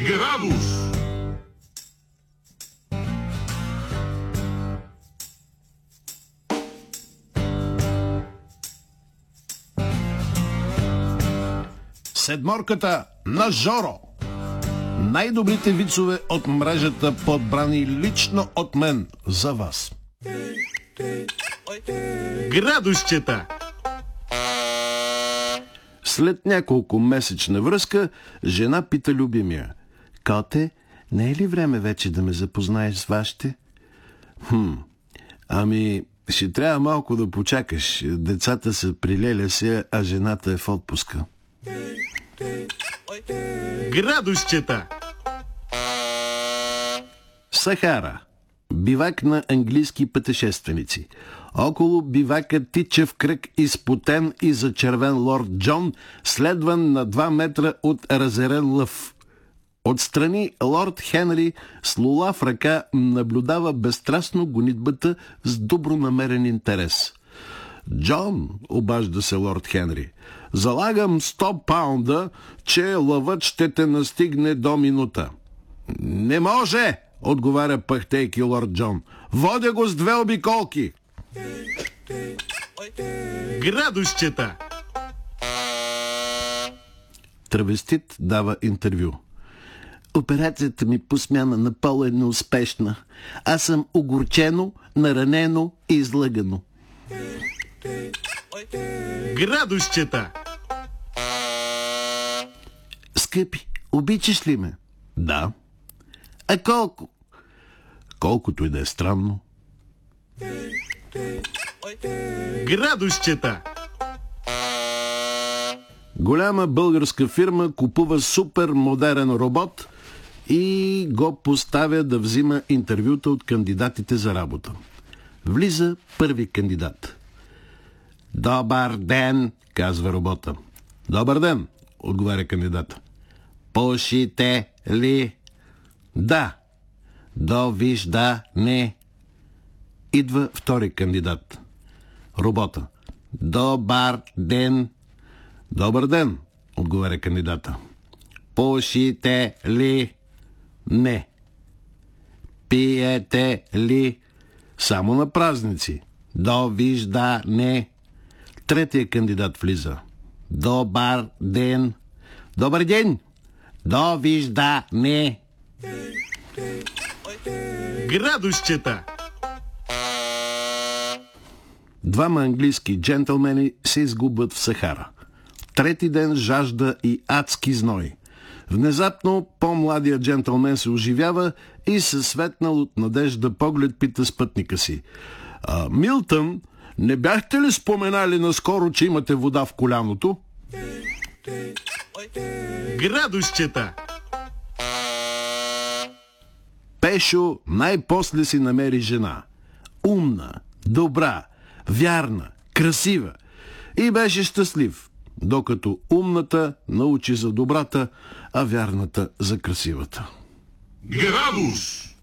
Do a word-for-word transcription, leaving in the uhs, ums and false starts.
Градус! Седморката на Жоро. Най-добрите вицове от мрежата, подбрани лично от мен за вас. Градусчета! След няколко месечна връзка, жена пита любимия: Коте, не е ли време вече да ме запознаеш с вашите? Хм, ами ще трябва малко да почакаш. Децата са при леля си, а жената е в отпуска. Градусчета! Сахара. Бивак на английски пътешественици. Около бивака тича в кръг изпотен и зачервен лорд Джон, следван на два метра от разерен лъв. Отстрани лорд Хенри с лула в ръка наблюдава безстрастно гонитбата с добронамерен интерес. Джон, обажда се лорд Хенри, залагам сто паунда, че лъвът ще те настигне до минута. Не може, отговаря пъхтейки лорд Джон. Водя го с две обиколки. Градусчета! Травестит дава интервю. Операцията ми по смяна на пола е неуспешна. Аз съм огорчено, наранено и излъгано. Градусчета! Скъпи, обичаш ли ме? Да. А колко? Колкото и да е странно. Градусчета! Голяма българска фирма купува супер модерен робот и го поставя да взима интервюта от кандидатите за работа. Влиза първи кандидат. Добър ден, казва робота. Добър ден, отговаря кандидата. Пушите ли? Да. Довиждане. Идва втори кандидат. Робота. Добър ден. Добър ден, отговаря кандидата. Пушите ли? Не. Пиете ли? Само на празници. Довиждане. Третия кандидат влиза. Добър ден. Добър ден. Довиждане. Градусчета! Двама английски джентълмени се изгубват в Сахара. Трети ден жажда и адски зной. Внезапно по-младият джентълмен се оживява и със светнал от надежда поглед пита спътника си: а, Милтън, не бяхте ли споменали наскоро, че имате вода в коляното? Градусчета! Пешо най-после си намери жена. Умна, добра, вярна, красива. И беше щастлив, докато умната научи за добрата, а вярната за красивата. Градус!